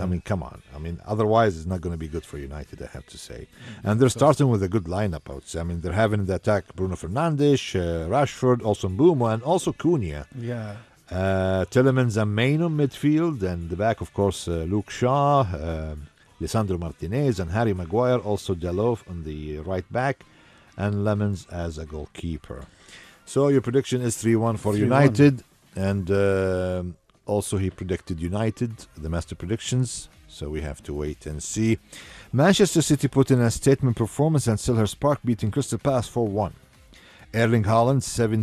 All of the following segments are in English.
I mean, come on. I mean, otherwise it's not going to be good for United, I have to say. And they're starting with a good lineup, I would say. I mean, they're having in the attack Bruno Fernandes, Rashford, also Mbeumo, and also Cunha. Yeah. Tielemans and Maino midfield, and the back, of course, Luke Shaw, Lisandro Martinez, and Harry Maguire, also Dalot on the right back, and Lemons as a goalkeeper. So your prediction is 3-1 for 3-1. United, and also he predicted United, the master predictions, so we have to wait and see. Manchester City put in a statement performance at Selhurst Park, beating Crystal Palace 4-1. Erling Haaland,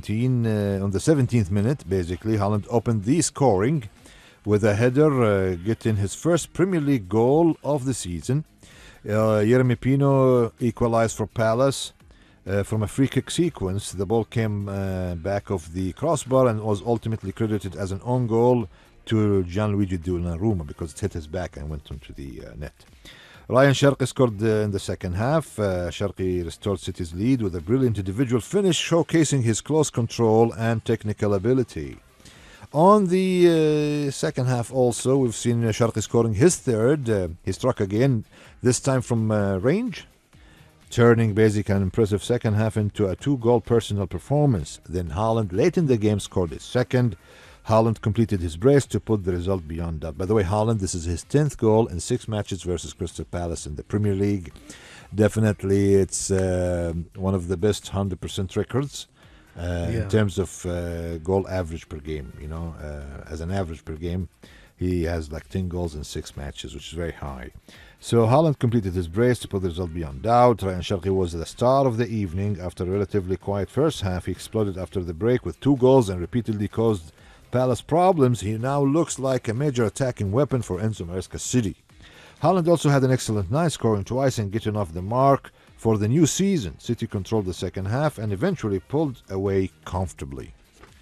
on the 17th minute, basically, Haaland opened the scoring with a header, getting his first Premier League goal of the season. Yeremy Pino equalized for Palace from a free kick sequence. The ball came back of the crossbar and was ultimately credited as an own goal to Gianluigi Donnarumma because it hit his back and went onto the net. Ryan Sharqi scored in the second half. Sharqi restored City's lead with a brilliant individual finish, showcasing his close control and technical ability. On the second half also, we've seen Sharqi scoring his third. He struck again, this time from range, turning basically an impressive second half into a 2-goal personal performance. Then Haaland, late in the game, scored his second. Haaland completed his brace to put the result beyond doubt. By the way, Haaland, this is his 10th goal in 6 matches versus Crystal Palace in the Premier League. Definitely, it's one of the best 100% records in terms of goal average per game. You know, as an average per game, he has like 10 goals in 6 matches, which is very high. So Haaland completed his brace to put the result beyond doubt. Ryan Sharqi was the star of the evening. After a relatively quiet first half, he exploded after the break with 2 goals and repeatedly caused Palace problems. He now looks like a major attacking weapon for Enzo Maresca's City. Haaland also had an excellent night, scoring twice and getting off the mark for the new season. City controlled the second half and eventually pulled away comfortably.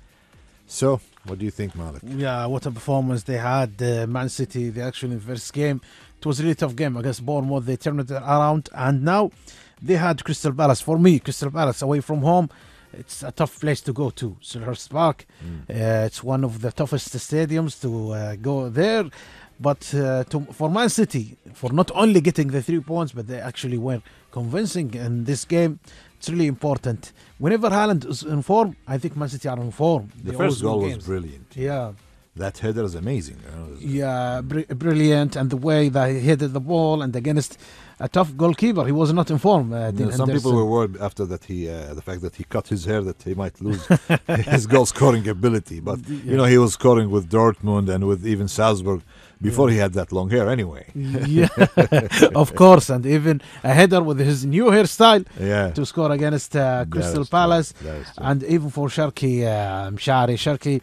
So, what do you think, Malik? Yeah, what a performance they had. Man City, they actually, in the first game, it was a really tough game against Bournemouth. They turned it around, and now they had Crystal Palace. For me, Crystal Palace away from home, it's a tough place to go to, Selhurst Park. It's one of the toughest stadiums to go there. But for Man City, for not only getting the 3 points, but they actually were convincing in this game. It's really important. Whenever Haaland is in form, I think Man City are in form. The first goal was brilliant. Yeah. That header is amazing. Yeah, brilliant. And the way that he headed the ball and against a tough goalkeeper, he was not in form. Some people were worried after that the fact that he cut his hair, that he might lose his goal scoring ability. But you know, he was scoring with Dortmund and with even Salzburg before he had that long hair anyway. Yeah, of course. And even a header with his new hairstyle to score against Crystal Palace. And even for Sharqi, Sharqi,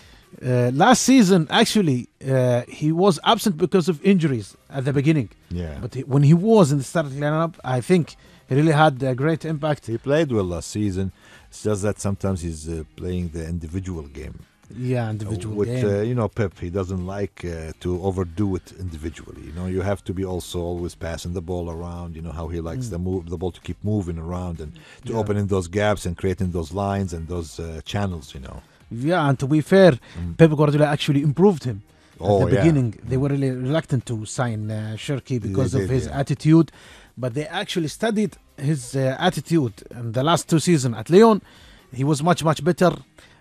last season, actually, he was absent because of injuries at the beginning. Yeah. But when he was in the starting lineup, I think he really had a great impact. He played well last season. It's just that sometimes he's playing the individual game. Yeah, individual game. You know, Pep, he doesn't like to overdo it individually. You know, you have to be also always passing the ball around. You know how he likes the ball to keep moving around and to open in those gaps and creating those lines and those channels, you know. Yeah, and to be fair, Pep Guardiola actually improved him. At the beginning, they were really reluctant to sign Sharqi because of his attitude. But they actually studied his attitude in the last 2 seasons at Lyon. He was much, much better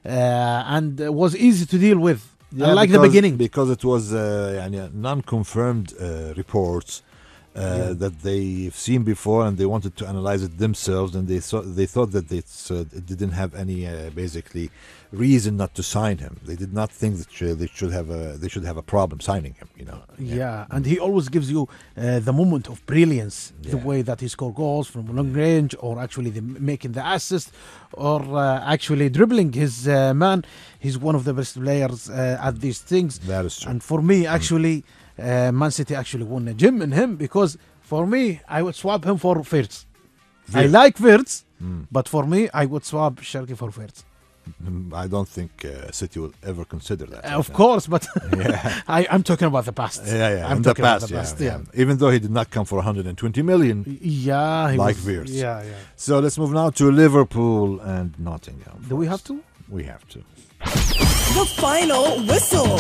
and was easy to deal with. Unlike the beginning. Because it was non-confirmed reports that they've seen before, and they wanted to analyze it themselves, and they thought that it didn't have any basically reason not to sign him. They did not think that they should have a problem signing him. You know. Yeah, and he always gives you the moment of brilliance, the way that he scores goals from long range, or actually making the assist, or actually dribbling his man. He's one of the best players at these things. That is true. And for me, actually. Man City actually won a gem in him, because for me, I would swap him for Wirtz. I like Wirtz, but for me, I would swap Sharqi for Wirtz. I don't think City will ever consider that. Of course, but I'm talking about the past. I'm talking about the past. Even though he did not come for 120 million. Yeah, he like was, Wirtz. Yeah. So let's move now to Liverpool and Nottingham. Do we have to? We have to. The final whistle.